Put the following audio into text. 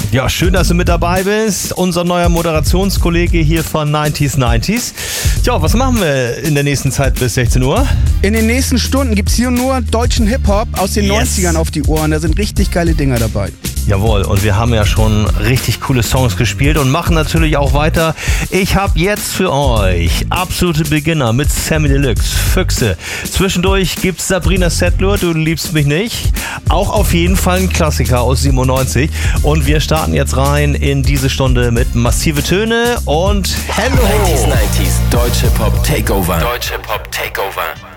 Ja, schön, dass du mit dabei bist. Unser neuer Moderationskollege hier von 90s. Tja, was machen wir in der nächsten Zeit bis 16 Uhr? In den nächsten Stunden gibt's hier nur deutschen Hip-Hop aus den 90ern auf die Ohren. Da sind richtig geile Dinger dabei. Jawohl, und wir haben ja schon richtig coole Songs gespielt und machen natürlich auch weiter. Ich habe jetzt für euch absolute Beginner mit Sammy Deluxe, Füchse. Zwischendurch gibt's Sabrina Settler, Du liebst mich nicht. Auch auf jeden Fall ein Klassiker aus 97. Und wir starten jetzt rein in diese Stunde mit Massive Töne und Hello! 90s, Deutsche Pop Takeover. Deutsche Pop Takeover.